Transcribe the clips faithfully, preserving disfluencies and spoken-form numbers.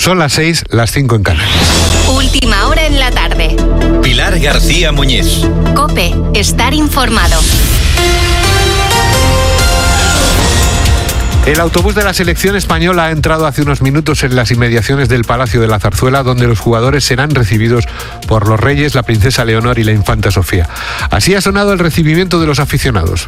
Son las seis, las cinco en Canarias. Última hora en la tarde. Pilar García Muñiz. COPE, estar informado. El autobús de la selección española ha entrado hace unos minutos en las inmediaciones del Palacio de la Zarzuela, donde los jugadores serán recibidos por los reyes, la princesa Leonor y la infanta Sofía. Así ha sonado el recibimiento de los aficionados.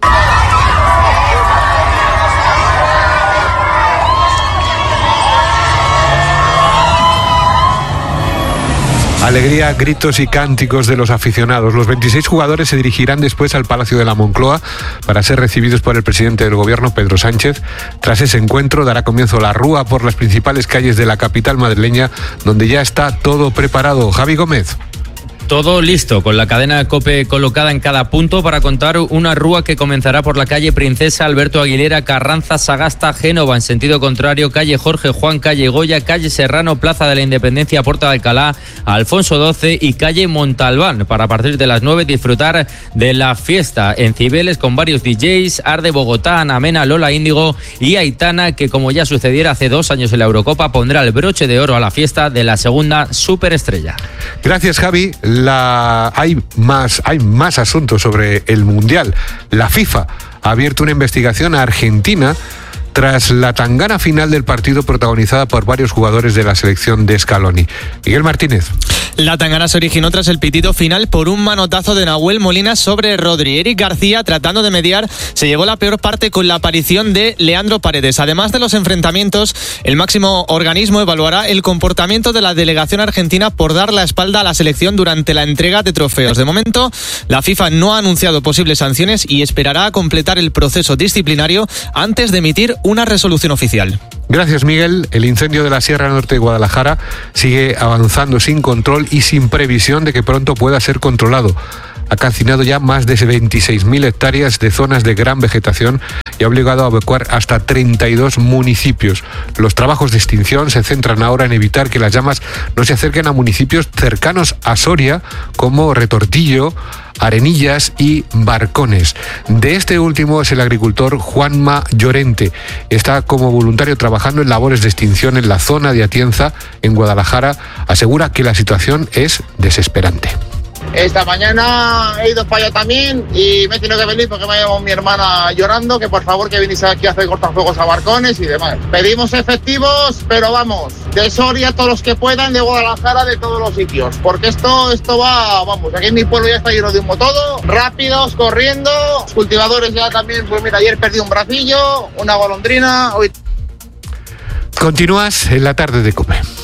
Alegría, gritos y cánticos de los aficionados. Los veintiséis jugadores se dirigirán después al Palacio de la Moncloa para ser recibidos por el presidente del gobierno, Pedro Sánchez. Tras ese encuentro dará comienzo la rúa por las principales calles de la capital madrileña, donde ya está todo preparado. Javi Gómez. Todo listo, con la cadena COPE colocada en cada punto para contar una rúa que comenzará por la calle Princesa Alberto Aguilera, Carranza, Sagasta, Génova, en sentido contrario, calle Jorge Juan, calle Goya, calle Serrano, Plaza de la Independencia, Puerta de Alcalá, Alfonso doce y calle Montalbán, para a partir de las nueve disfrutar de la fiesta en Cibeles con varios D Js, Arde Bogotá, Ana Mena, Lola Índigo y Aitana, que como ya sucediera hace dos años en la Eurocopa, pondrá el broche de oro a la fiesta de la segunda superestrella. Gracias, Javi. La... Hay más, hay más asuntos sobre el Mundial. La FIFA ha abierto una investigación a Argentina tras la tangana final del partido protagonizada por varios jugadores de la selección de Scaloni. Miguel Martínez. La tangana se originó tras el pitido final por un manotazo de Nahuel Molina sobre Rodri. Eric García, tratando de mediar, se llevó la peor parte con la aparición de Leandro Paredes. Además de los enfrentamientos, el máximo organismo evaluará el comportamiento de la delegación argentina por dar la espalda a la selección durante la entrega de trofeos. De momento, la FIFA no ha anunciado posibles sanciones y esperará a completar el proceso disciplinario antes de emitir una resolución oficial. Gracias, Miguel. El incendio de la Sierra Norte de Guadalajara sigue avanzando sin control y sin previsión de que pronto pueda ser controlado. Ha calcinado ya más de veintiséis mil hectáreas de zonas de gran vegetación y ha obligado a evacuar hasta treinta y dos municipios. Los trabajos de extinción se centran ahora en evitar que las llamas no se acerquen a municipios cercanos a Soria, como Retortillo, Arenillas y Barcones. De este último es el agricultor Juanma Llorente. Está como voluntario trabajando en labores de extinción en la zona de Atienza, en Guadalajara. Asegura que la situación es desesperante. Esta mañana he ido para allá también y me he tenido que venir porque me ha llamado mi hermana llorando que por favor que viniese aquí a hacer cortafuegos a Barcones y demás. Pedimos efectivos, pero vamos, de Soria todos los que puedan, de Guadalajara, de todos los sitios, porque esto, esto va, vamos, aquí en mi pueblo ya está lleno de humo todo, rápidos, corriendo, los cultivadores ya también, pues mira, ayer perdí un bracillo, una golondrina, hoy... Continúas en la tarde de COPE.